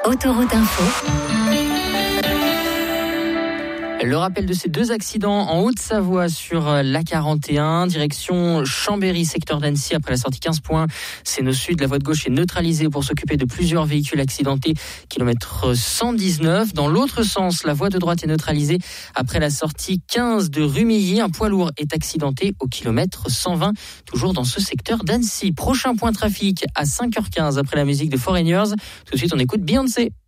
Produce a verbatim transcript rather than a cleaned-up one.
Autoroute Info. Le rappel de ces deux accidents en Haute-Savoie sur l'A quarante et un, direction Chambéry, secteur d'Annecy, après la sortie quinze points. C'est au sud, la voie de gauche est neutralisée pour s'occuper de plusieurs véhicules accidentés, kilomètre cent dix-neuf. Dans l'autre sens, la voie de droite est neutralisée après la sortie quinze de Rumilly. Un poids lourd est accidenté au kilomètre cent vingt, toujours dans ce secteur d'Annecy. Prochain point trafic à cinq heures quinze après la musique de Foreigners. Tout de suite, on écoute Beyoncé.